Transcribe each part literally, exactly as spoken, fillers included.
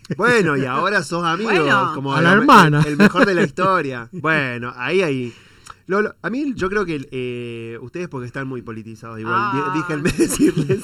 Bueno, y ahora sos amigos, Bueno. como A la lo- hermana. El, el mejor de la historia. Bueno, ahí, ahí. Lo- lo- a mí yo creo que eh, ustedes porque están muy politizados igual, Ah. di- déjenme decirles.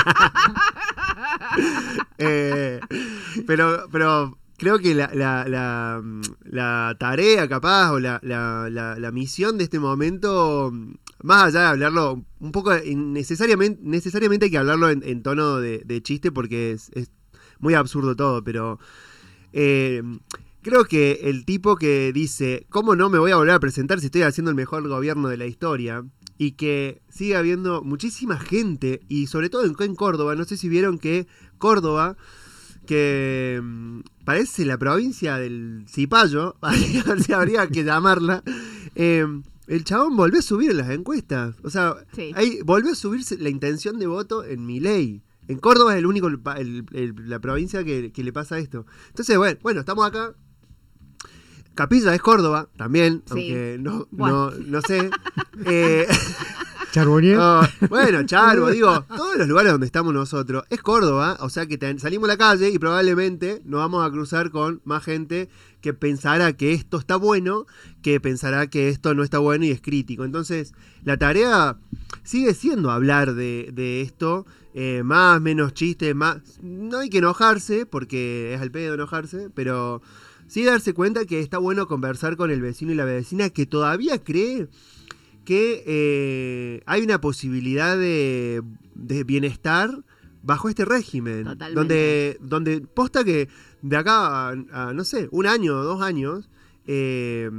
Eh, pero, pero creo que la, la, la, la tarea capaz o la, la, la, la misión de este momento, más allá de hablarlo, un poco necesariamente, necesariamente hay que hablarlo en, en tono de, de chiste porque es, es muy absurdo todo, pero eh, creo que el tipo que dice, ¿cómo no me voy a volver a presentar si estoy haciendo el mejor gobierno de la historia? Y que sigue habiendo muchísima gente, y sobre todo en, en Córdoba, no sé si vieron que Córdoba, que mmm, parece la provincia del Cipallo, a ver si habría que llamarla, eh, el chabón volvió a subir en las encuestas. O sea, Sí. ahí volvió a subirse la intención de voto en Milei. En Córdoba es el único, el, el, el, la provincia que, que le pasa esto. Entonces, bueno, bueno, estamos acá. Capilla es Córdoba, también, Sí. aunque no, Bueno. no, no sé. Eh, Charbonnier. oh, bueno, Charbo, digo, todos los lugares donde estamos nosotros es Córdoba, o sea que ten, salimos a la calle y probablemente nos vamos a cruzar con más gente que pensará que esto está bueno, que pensará que esto no está bueno y es crítico. Entonces, la tarea sigue siendo hablar de, de esto, eh, más, menos chistes, más. No hay que enojarse, porque es al pedo enojarse, pero sí darse cuenta que está bueno conversar con el vecino y la vecina que todavía cree que eh, hay una posibilidad de, de bienestar bajo este régimen. Totalmente. Donde, donde posta que de acá a, a, no sé, un año o dos años, eh,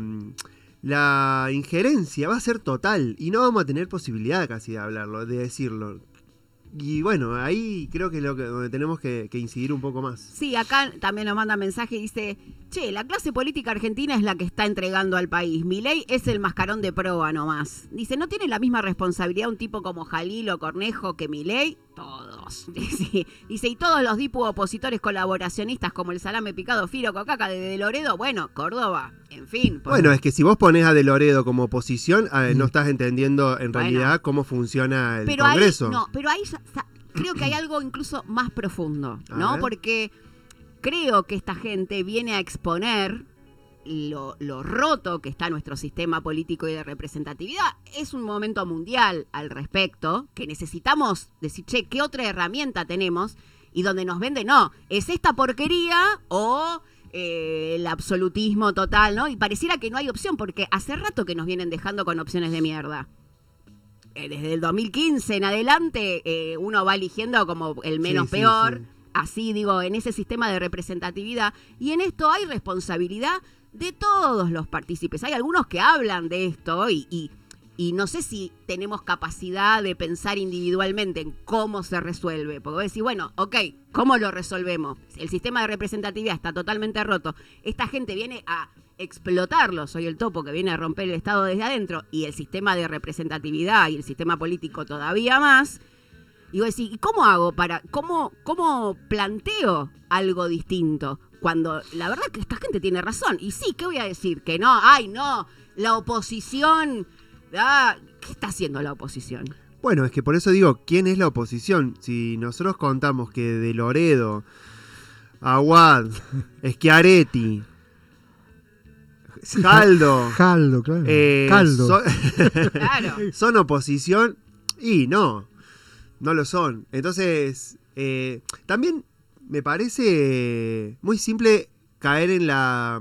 la injerencia va a ser total y no vamos a tener posibilidad casi de hablarlo, de decirlo. Y bueno, ahí creo que es lo que, donde tenemos que, que incidir un poco más. Sí, acá también nos manda mensaje y dice, che, la clase política argentina es la que está entregando al país. Milei es el mascarón de proa nomás. Dice, ¿no tiene la misma responsabilidad un tipo como Jalil o Cornejo que Milei? Todos. Dice, dice, y todos los dipus opositores colaboracionistas como el salame picado Firo Cocaca de De Loredo, bueno, Córdoba, en fin. Por... Bueno, es que si vos ponés a De Loredo como oposición, eh, no estás entendiendo en Bueno. realidad cómo funciona el pero Congreso. Ahí, no, pero ahí ya, ya, creo que hay algo incluso más profundo, ¿no? A ver. Porque creo que esta gente viene a exponer lo, lo roto que está nuestro sistema político y de representatividad. Es un momento mundial al respecto, que necesitamos decir, che, ¿qué otra herramienta tenemos? Y donde nos vende, no, es esta porquería o eh, el absolutismo total, ¿no? Y pareciera que no hay opción, porque hace rato que nos vienen dejando con opciones de mierda. Eh, desde el dos mil quince en adelante, eh, uno va eligiendo como el menos Sí, sí, peor. sí. Así digo, en ese sistema de representatividad. Y en esto hay responsabilidad de todos los partícipes. Hay algunos que hablan de esto y, y, y no sé si tenemos capacidad de pensar individualmente en cómo se resuelve. Porque vos decís, bueno, ok, ¿cómo lo resolvemos? El sistema de representatividad está totalmente roto. Esta gente viene a explotarlo. Soy el topo que viene a romper el Estado desde adentro y el sistema de representatividad y el sistema político todavía más. Y vos decís, ¿y cómo hago para, cómo, cómo planteo algo distinto? Cuando la verdad que esta gente tiene razón. Y sí, ¿qué voy a decir? Que no, ay, no, la oposición, ah, ¿qué está haciendo la oposición? Bueno, es que por eso digo, ¿quién es la oposición? Si nosotros contamos que De Loredo, Aguad, Schiaretti, Caldo, Caldo, claro. eh, Caldo. son, Claro. son oposición y no, no lo son. Entonces, eh, también me parece muy simple caer en la...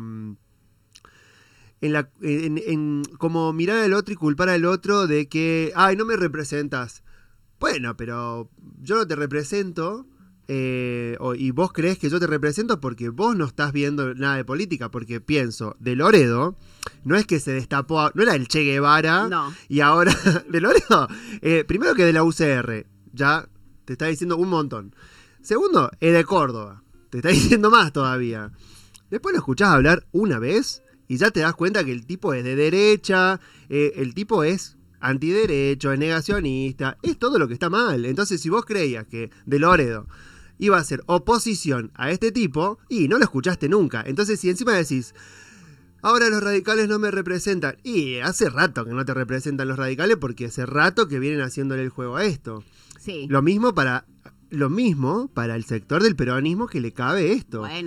En la en, en, como mirar al otro y culpar al otro de que, ay, no me representas. Bueno, pero yo no te represento eh, o, y vos crees que yo te represento porque vos no estás viendo nada de política, porque pienso, De Loredo no es que se destapó, a, no era el Che Guevara No. y ahora, De Loredo, eh, primero que de la U C R, ya te está diciendo un montón. Segundo, es de Córdoba, te está diciendo más todavía. Después lo escuchás hablar una vez y ya te das cuenta que el tipo es de derecha, eh, el tipo es antiderecho, es negacionista, es todo lo que está mal. Entonces, si vos creías que De Loredo iba a ser oposición a este tipo, y no lo escuchaste nunca. Entonces, si encima decís, ahora los radicales no me representan, y hace rato que no te representan los radicales porque hace rato que vienen haciéndole el juego a esto. Sí. Lo mismo para, lo mismo para el sector del peronismo que le cabe esto. Bueno.